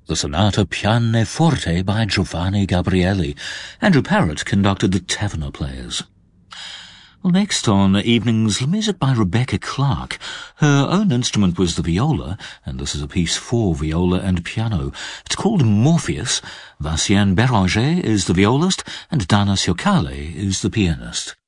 the Sonata Pianoforte by Giovanni Gabrieli. Andrew Parrott conducted the Taverner Players. Well, next on Evenings, music by Rebecca Clark. Her own instrument was the viola, and this is a piece for viola and piano. It's called Morpheus. Vinciane Beranger is the violist, and Dana Siokale is the pianist.